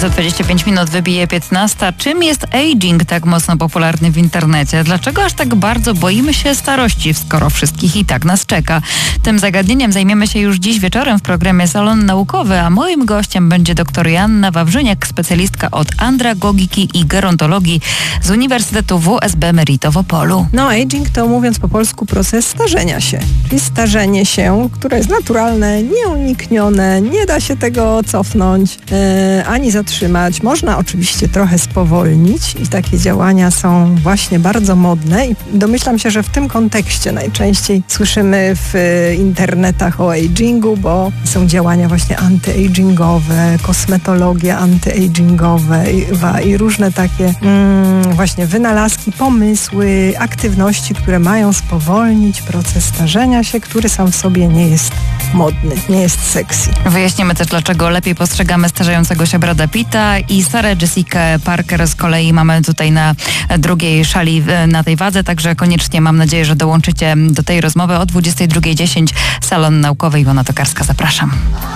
Za 25 minut wybije 15. Czym jest aging tak mocno popularny w internecie? Dlaczego aż tak bardzo boimy się starości, skoro wszystkich i tak nas czeka? Tym zagadnieniem zajmiemy się już dziś wieczorem w programie Salon Naukowy, a moim gościem będzie dr Joanna Wawrzyniak, specjalistka od andragogiki i gerontologii z Uniwersytetu WSB Merito w Opolu. No, aging to, mówiąc po polsku, proces starzenia się. Czyli starzenie się, które jest naturalne, nieuniknione, nie da się tego cofnąć, ani zatrzymać. Można oczywiście trochę spowolnić i takie działania są właśnie bardzo modne i domyślam się, że w tym kontekście najczęściej słyszymy w internetach o agingu, bo są działania właśnie antyagingowe, kosmetologia antyagingowa i różne takie właśnie wynalazki, pomysły, aktywności, które mają spowolnić proces starzenia się, który sam w sobie nie jest modny, nie jest sexy. Wyjaśnimy też, dlaczego lepiej postrzegamy starzejącego się Brada Pitta i Sarah Jessica Parker z kolei mamy tutaj na drugiej szali na tej wadze, także koniecznie mam nadzieję, że dołączycie do tej rozmowy o 22:10. Salon Naukowy, Iwona Tokarska, zapraszam.